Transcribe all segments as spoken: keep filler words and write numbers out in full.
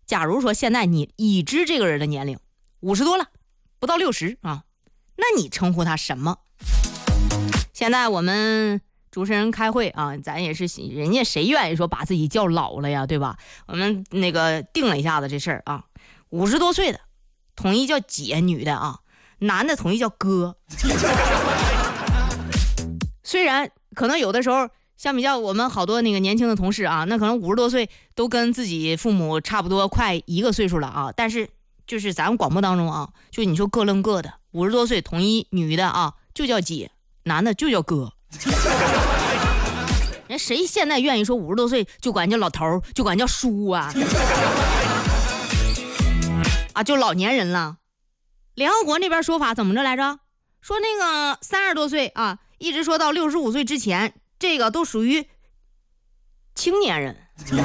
假如说现在你已知这个人的年龄五十多了，不到六十啊，那你称呼他什么？现在我们主持人开会啊，咱也是人家谁愿意说把自己叫老了呀，对吧？我们那个定了一下子这事儿啊，五十多岁的统一叫姐，女的啊，男的统一叫哥。虽然可能有的时候相比较我们好多那个年轻的同事啊，那可能五十多岁都跟自己父母差不多快一个岁数了啊，但是就是咱们广播当中啊，就你说各论各的，五十多岁统一女的啊就叫姐，男的就叫哥。人谁现在愿意说五十多岁就管叫老头，就管叫叔啊？啊，就老年人了。联合国那边说法怎么着来着？说那个三十多岁啊，一直说到六十五岁之前，这个都属于青年人。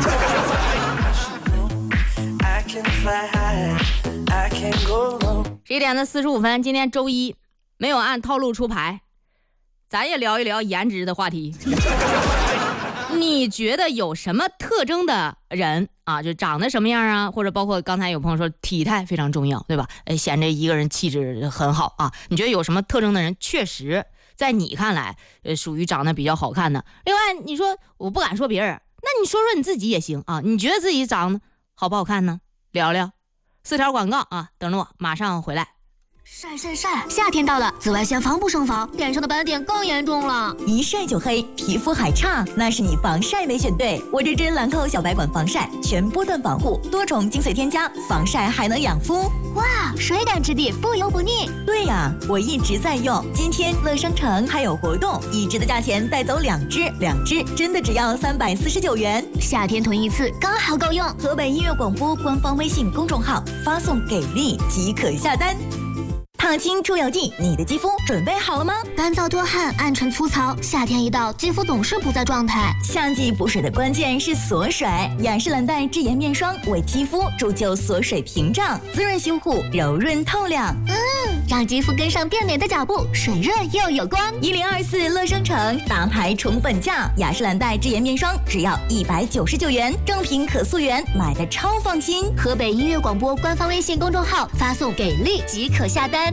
十一点的四十五分，今天周一，没有按套路出牌，咱也聊一聊颜值的话题。你觉得有什么特征的人啊，就长得什么样啊，或者包括刚才有朋友说体态非常重要，对吧？呃，显得一个人气质很好啊。你觉得有什么特征的人确实在你看来呃属于长得比较好看的？另外你说我不敢说别人，那你说说你自己也行啊，你觉得自己长得好不好看呢？聊聊。四条广告啊，等着我马上回来。 晒晒晒！夏天到了，紫外线防不胜防，脸上的斑点更严重了。 一晒就黑，皮肤还差，那是你防晒没选对。我这支兰蔻小白管防晒，全波段防护，多重精髓添加，防晒还能养肤。 哇，水感质地，不油不腻。 对呀，我一直在用。今天乐商城还有活动，一支的价钱带走两支，两支真的只要三百四十九元。 夏天囤一次刚好够用。 河北音乐广播官方微信公众号发送给力即可下单。烫青出油剂，你的肌肤准备好了吗？ 干燥多汗，暗沉粗糙，夏天一到，肌肤总是不在状态。 夏季补水的关键是锁水，雅诗兰黛智颜面霜为肌肤铸就锁水屏障，滋润修护，柔润透亮。 嗯，让肌肤跟上变美的脚步，水润又有光。 一零二四乐商城大牌宠粉价，雅诗兰黛智颜面霜只要一百九十九元，正品可溯源，买的超放心。 河北音乐广播官方微信公众号发送给力即可下单。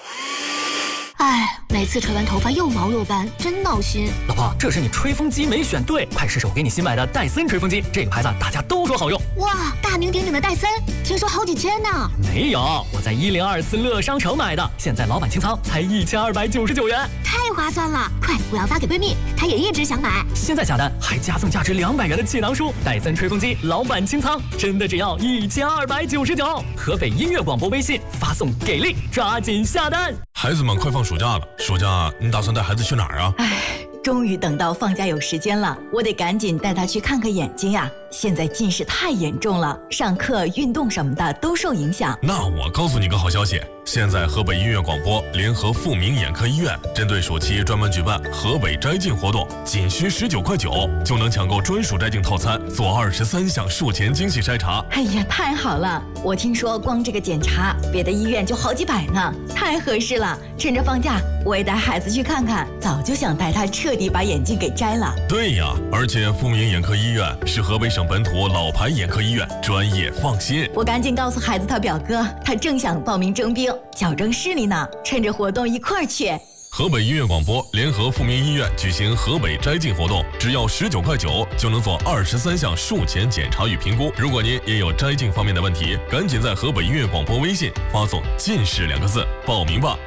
哎，每次吹完头发又毛又斑，真闹心。 老婆，这是你吹风机没选对，快试试我给你新买的戴森吹风机，这个牌子大家都说好用。 哇，大名鼎鼎的戴森，听说好几千呢。 没有，我在一零二四乐商城买的，现在老板清仓才一千二百九十九元， 太划算了！快，我要发给闺蜜，她也一直想买。 现在下单还加送价值两百元的气囊书，戴森吹风机老板清仓，真的只要一千二百九十九。河北音乐广播微信发送给力，抓紧下单。 孩子们快放暑假了，暑假你打算带孩子去哪儿啊？ 唉，终于等到放假有时间了，我得赶紧带他去看看眼睛呀。现在近视太严重了，上课、运动什么的都受影响。 那我告诉你个好消息，现在河北音乐广播联合富民眼科医院，针对暑期专门举办河北摘镜活动，仅需十九块九就能抢购专属摘镜套餐，做二十三项术前精细筛查。 哎呀，太好了！我听说光这个检查，别的医院就好几百呢，太合适了。趁着放假，我也带孩子去看看，早就想带他彻底把眼镜给摘了。 对呀，而且富民眼科医院是河北省本土老牌眼科医院，专业放心。 我赶紧告诉孩子他表哥，他正想报名征兵，矫正视力呢，趁着活动一块儿去。 河北音乐广播联合富民医院举行河北摘镜活动，只要十九块九就能做二十三项术前检查与评估。如果您也有摘镜方面的问题，赶紧在河北音乐广播微信发送近视两个字报名吧。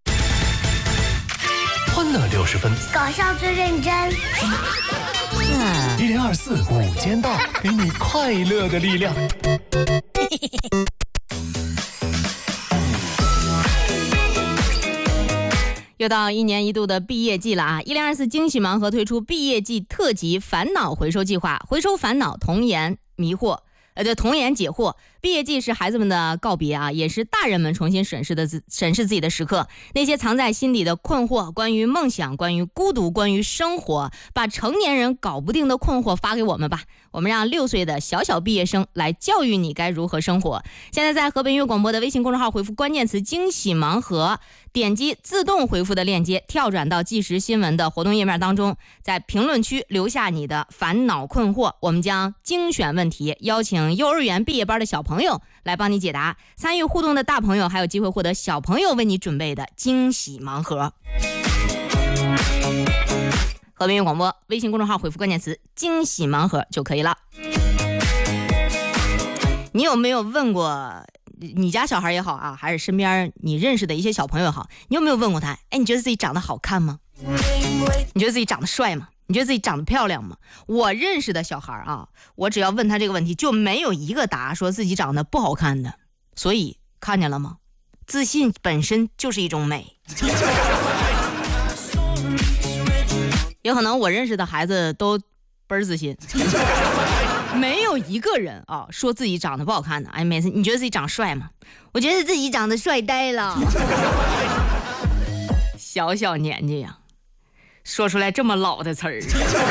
欢乐六十分， 搞笑最认真。 一零二四午间到，给你快乐的力量。 又到一年一度的毕业季了啊！一零二四惊喜盲盒推出毕业季特辑烦恼回收计划，回收烦恼，童言迷惑。呃，对，童言解惑。毕业季是孩子们的告别啊，也是大人们重新审视的自审视自己的时刻。那些藏在心底的困惑，关于梦想，关于孤独，关于生活，把成年人搞不定的困惑发给我们吧。 我们让六岁的小小毕业生来教育你该如何生活。现在在河北音乐广播的微信公众号回复关键词惊喜盲盒，点击自动回复的链接，跳转到即时新闻的活动页面当中，在评论区留下你的烦恼困惑，我们将精选问题，邀请幼儿园毕业班的小朋友来帮你解答。参与互动的大朋友还有机会获得小朋友为你准备的惊喜盲盒。河北音乐广播微信公众号回复关键词惊喜盲盒就可以了。你有没有问过你家小孩也好啊，还是身边你认识的一些小朋友也好，你有没有问过他，哎，你觉得自己长得好看吗？你觉得自己长得帅吗？你觉得自己长得漂亮吗？我认识的小孩啊，我只要问他这个问题，就没有一个答说自己长得不好看的。所以看见了吗？自信本身就是一种美。有可能我认识的孩子都倍儿自信，没有一个人啊说自己长得不好看的。哎，每次你觉得自己长帅吗？我觉得自己长得帅呆了。小小年纪呀，说出来这么老的词儿。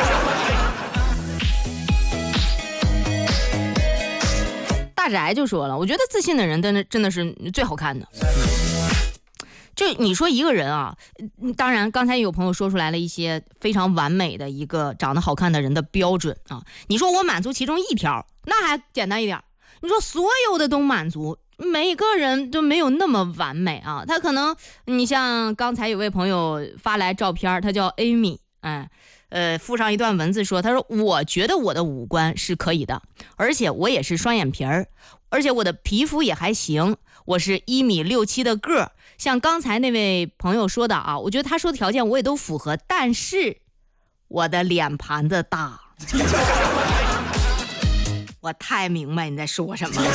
大宅就说了，我觉得自信的人真的真的是最好看的。就你说一个人啊，当然刚才有朋友说出来了一些非常完美的一个长得好看的人的标准啊，你说我满足其中一条，那还简单一点。你说所有的都满足，每个人都没有那么完美啊。他可能，你像刚才有位朋友发来照片，他叫 Amy， 哎，呃，附上一段文字说，他说我觉得我的五官是可以的，而且我也是双眼皮儿，而且我的皮肤也还行，我是一米六七的个儿。像刚才那位朋友说的啊，我觉得他说的条件我也都符合，但是我的脸盘子大。我太明白你在说什么。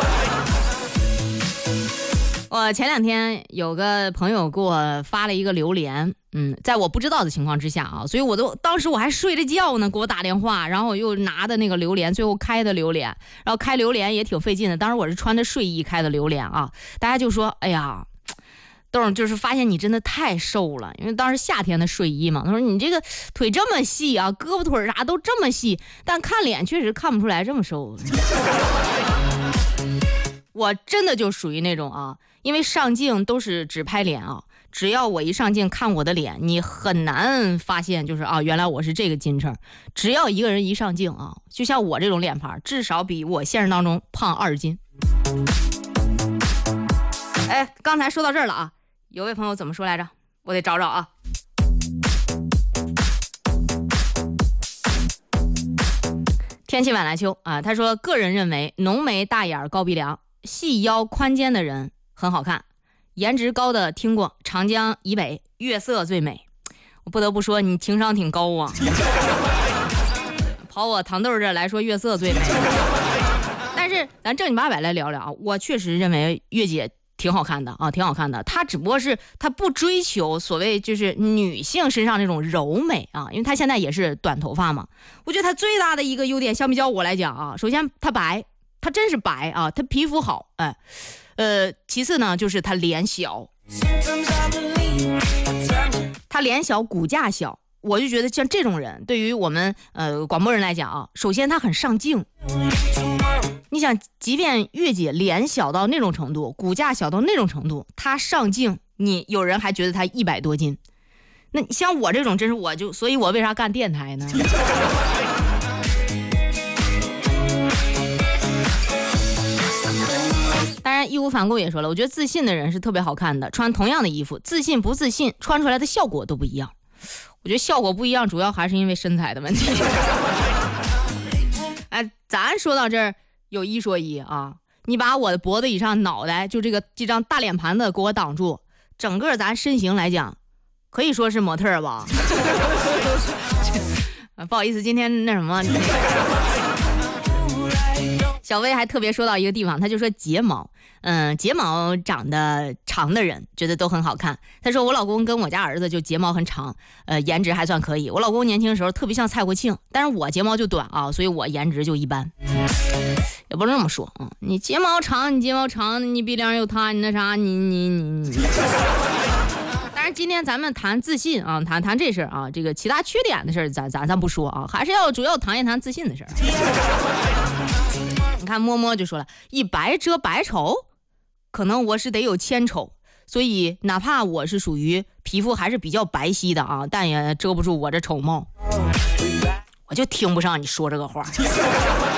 我前两天有个朋友给我发了一个榴莲，嗯，在我不知道的情况之下啊，所以我都当时我还睡着觉呢，给我打电话，然后我又拿的那个榴莲，最后开的榴莲，然后开榴莲也挺费劲的。当时我是穿着睡衣开的榴莲啊，大家就说，哎呀，豆儿就是发现你真的太瘦了，因为当时夏天的睡衣嘛，他说你这个腿这么细啊，胳膊腿啥都这么细，但看脸确实看不出来这么瘦。我真的就属于那种啊，因为上镜都是只拍脸啊，只要我一上镜看我的脸，你很难发现就是啊，原来我是这个斤称。只要一个人一上镜啊，就像我这种脸盘，至少比我现实当中胖二十斤。哎，刚才说到这儿了啊，有位朋友怎么说来着？我得找找啊。天气晚来秋啊，他说个人认为浓眉大眼高鼻梁细腰宽肩的人很好看，颜值高的听过长江以北月色最美。我不得不说你情商挺高啊。跑我糖豆这来说月色最美。但是咱正经八百来聊聊，我确实认为月姐挺好看的啊，挺好看的。她只不过是她不追求所谓就是女性身上那种柔美啊，因为她现在也是短头发嘛。我觉得她最大的一个优点，相比较我来讲啊，首先她白，她真是白啊，她皮肤好，哎，呃，其次呢就是她脸小，她脸小骨架小，我就觉得像这种人，对于我们呃广播人来讲啊，首先她很上镜。你想，即便月姐脸小到那种程度，骨架小到那种程度，她上镜，你有人还觉得她一百多斤。那像我这种，真是我就，所以我为啥干电台呢？当然，义无反顾也说了，我觉得自信的人是特别好看的，穿同样的衣服，自信不自信，穿出来的效果都不一样。我觉得效果不一样，主要还是因为身材的问题。哎，咱说到这儿。有一说一啊，你把我的脖子以上脑袋就这个这张大脸盘子给我挡住，整个咱身形来讲可以说是模特吧。不好意思，今天那什么小薇还特别说到一个地方，他就说睫毛，嗯，睫毛长得长的人觉得都很好看。他说我老公跟我家儿子就睫毛很长，呃，颜值还算可以。我老公年轻的时候特别像蔡国庆，但是我睫毛就短啊，所以我颜值就一般。也不能这么说啊、嗯，你睫毛长，你睫毛长，你鼻梁又塌，你那啥，你你你你。当然然今天咱们谈自信啊，谈谈这事儿啊，这个其他缺点的事儿咱咱咱不说啊，还是要主要谈一谈自信的事儿。你看摸摸就说了，一白遮百丑，可能我是得有千丑，所以哪怕我是属于皮肤还是比较白皙的啊，但也遮不住我这丑貌。我就听不上你说这个话。